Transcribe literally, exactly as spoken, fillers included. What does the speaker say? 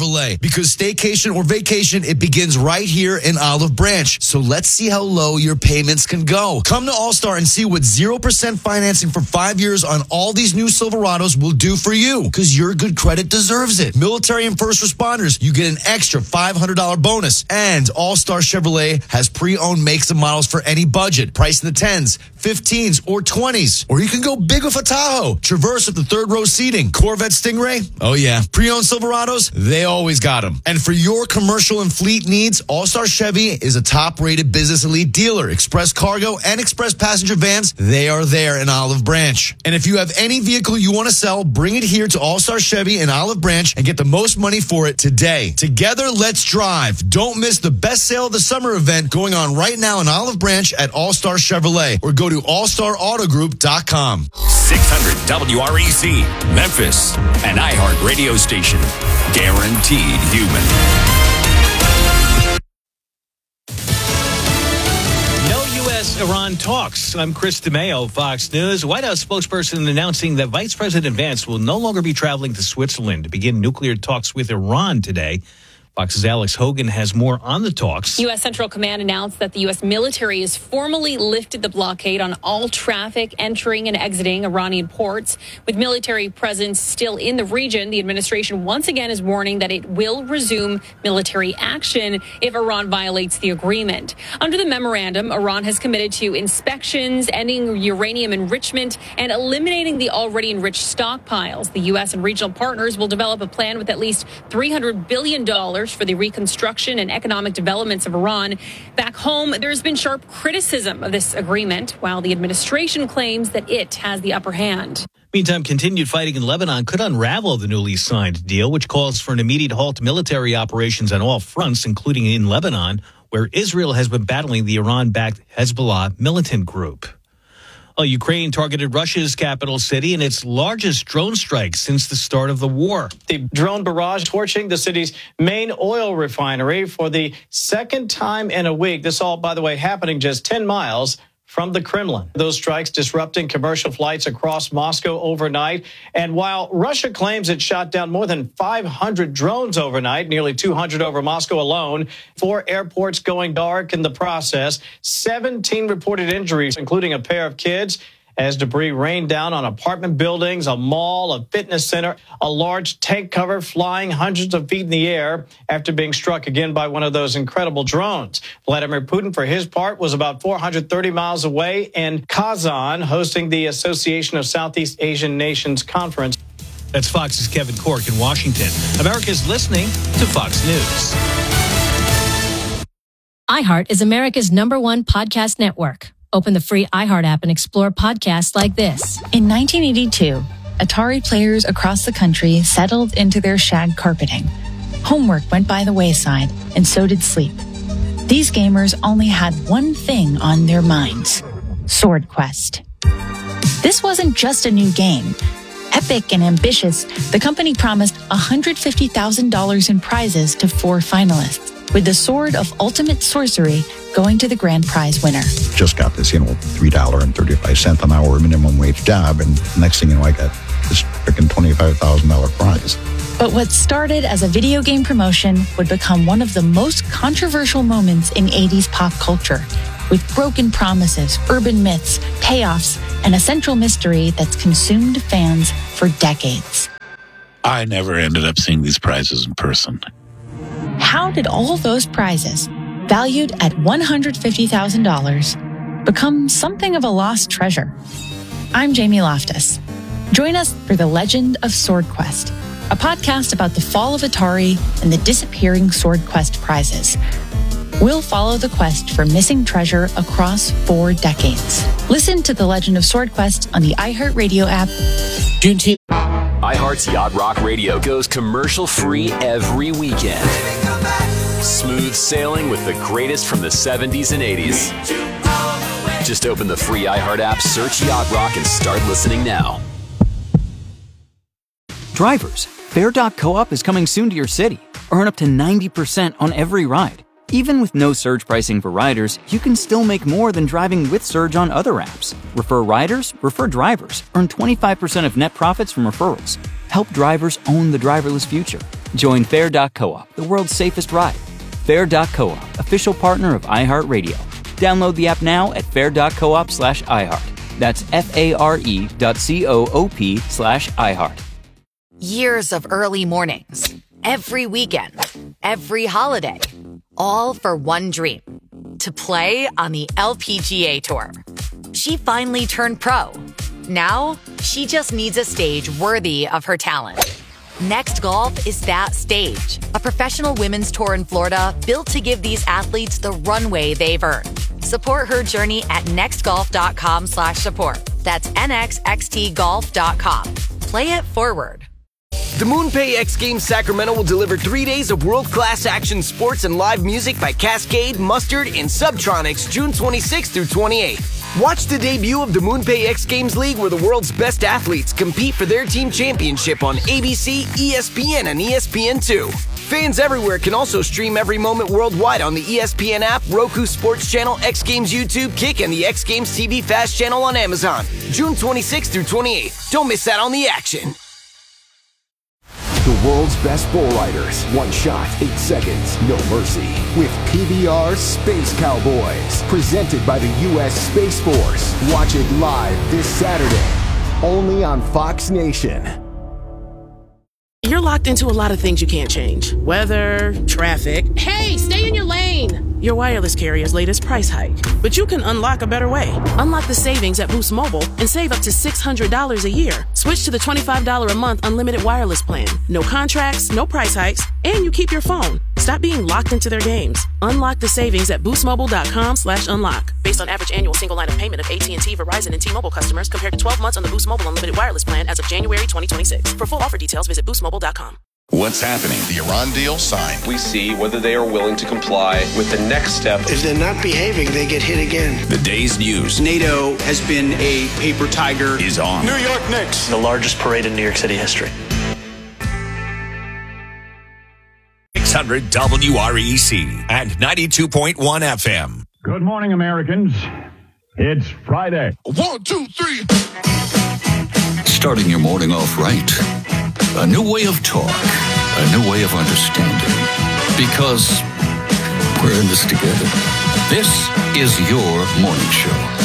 Chevrolet. Because staycation or vacation, it begins right here in Olive Branch. So let's see how low your payments can go. Come to All-Star and see what zero percent financing for five years on all these new Silverados will do for you. Because your good credit deserves it. Military and first responders, you get an extra five hundred dollars bonus. And All-Star Chevrolet has pre-owned makes and models for any budget. Price in the tens, fifteens, or twenties. Or you can go big with a Tahoe. Traverse with the third row seating. Corvette Stingray? Oh yeah. Pre-owned Silverados? They always got them. And for your commercial and fleet needs, All-Star Chevy is a top-rated business elite dealer. Express cargo and express passenger vans, they are there in Olive Branch. And if you have any vehicle you want to sell, bring it here to All-Star Chevy in Olive Branch and get the most money for it today. Together, let's drive. Don't miss the best sale of the summer event going on right now in Olive Branch at All-Star Chevrolet, or go to all star auto group dot com. six hundred W R E C, Memphis, an iHeart radio station. Guaranteed human. No U S Iran talks. I'm Chris DeMeo, Fox News. White House spokesperson announcing that Vice President Vance will no longer be traveling to Switzerland to begin nuclear talks with Iran today. Fox's Alex Hogan has more on the talks. U S. Central Command announced that the U S military has formally lifted the blockade on all traffic entering and exiting Iranian ports. With military presence still in the region, the administration once again is warning that it will resume military action if Iran violates the agreement. Under the memorandum, Iran has committed to inspections, ending uranium enrichment, and eliminating the already enriched stockpiles. The U S and regional partners will develop a plan with at least three hundred billion dollars for the reconstruction and economic developments of Iran. Back home, there's been sharp criticism of this agreement, while the administration claims that it has the upper hand. Meantime, continued fighting in Lebanon could unravel the newly signed deal, which calls for an immediate halt to military operations on all fronts, including in Lebanon, where Israel has been battling the Iran-backed Hezbollah militant group. Well, Ukraine targeted Russia's capital city in its largest drone strike since the start of the war. The drone barrage torching the city's main oil refinery for the second time in a week. This all, by the way, happening just ten miles from the Kremlin. Those strikes disrupting commercial flights across Moscow overnight. And while Russia claims it shot down more than five hundred drones overnight, nearly two hundred over Moscow alone, four airports going dark in the process, seventeen reported injuries, including a pair of kids, as debris rained down on apartment buildings, a mall, a fitness center, a large tank cover flying hundreds of feet in the air after being struck again by one of those incredible drones. Vladimir Putin, for his part, was about four hundred thirty miles away in Kazan, hosting the Association of Southeast Asian Nations conference. That's Fox's Kevin Corke in Washington. America's listening to Fox News. iHeart is America's number one podcast network. Open the free iHeart app and explore podcasts like this. In nineteen eighty-two, Atari players across the country settled into their shag carpeting. Homework went by the wayside, and so did sleep. These gamers only had one thing on their minds: Sword Quest. This wasn't just a new game. Epic and ambitious, the company promised one hundred fifty thousand dollars in prizes to four finalists, with the Sword of Ultimate Sorcery going to the grand prize winner. Just got this, you know, three dollars and thirty-five cents an hour minimum wage job, and next thing you know, I got this freaking twenty-five thousand dollars prize. But what started as a video game promotion would become one of the most controversial moments in eighties pop culture, with broken promises, urban myths, payoffs, and a central mystery that's consumed fans for decades. I never ended up seeing these prizes in person. How did all those prizes, valued at one hundred fifty thousand dollars, become something of a lost treasure? I'm Jamie Loftus. Join us for The Legend of Sword Quest, a podcast about the fall of Atari and the disappearing Sword Quest prizes. We'll follow the quest for missing treasure across four decades. Listen to The Legend of Sword Quest on the iHeartRadio app. Juneteenth. iHeart's Yacht Rock Radio goes commercial-free every weekend. Smooth sailing with the greatest from the seventies and eighties. Just open the free iHeart app, search Yacht Rock, and start listening now. Drivers, Fare dot Co-op is coming soon to your city. Earn up to ninety percent on every ride. Even with no surge pricing for riders, you can still make more than driving with Surge on other apps. Refer riders, refer drivers. Earn twenty-five percent of net profits from referrals. Help drivers own the driverless future. Join Fair dot coop, the world's safest ride. Fair dot coop, official partner of iHeartRadio. Download the app now at fair dot coop slash iHeart. That's F-A-R-E dot C-O-O-P slash iHeart. Years of early mornings, every weekend, every holiday, all for one dream, to play on the L P G A Tour. She finally turned pro. Now, she just needs a stage worthy of her talent. Next Golf is that stage, a professional women's tour in Florida built to give these athletes the runway they've earned. Support her journey at nextgolf.com slash support. That's N X X T golf dot com. Play it forward. The MoonPay X Games Sacramento will deliver three days of world-class action sports and live music by Cascade, Mustard, and Subtronics June twenty-sixth through twenty-eighth. Watch the debut of the MoonPay X Games League where the world's best athletes compete for their team championship on A B C, E S P N, and E S P N two. Fans everywhere can also stream every moment worldwide on the E S P N app, Roku Sports Channel, X Games YouTube, Kick, and the X Games T V Fast Channel on Amazon. June twenty-sixth through twenty-eighth. Don't miss out on the action. The world's best bull riders. One shot, eight seconds, no mercy. With P B R Space Cowboys. Presented by the U S Space Force. Watch it live this Saturday. Only on Fox Nation. You're locked into a lot of things you can't change. Weather, traffic. Hey, stay in your lane! Your wireless carrier's latest price hike. But you can unlock a better way. Unlock the savings at Boost Mobile and save up to six hundred dollars a year. Switch to the twenty-five dollars a month unlimited wireless plan. No contracts, no price hikes, and you keep your phone. Stop being locked into their games. Unlock the savings at boostmobile.com slash unlock. Based on average annual single line of payment of A T and T, Verizon, and T-Mobile customers compared to twelve months on the Boost Mobile unlimited wireless plan as of January twenty twenty-six. For full offer details, visit boost mobile dot com. What's happening? The Iran deal signed. We see whether they are willing to comply with the next step. If they're not behaving, they get hit again. The day's news. NATO has been a paper tiger. Is on. New York Knicks. The largest parade in New York City history. six hundred W R E C and ninety-two point one F M. Good morning, Americans. It's Friday. One, two, three. Starting your morning off right. A new way of talk. A new way of understanding. Because we're in this together. This is your morning show.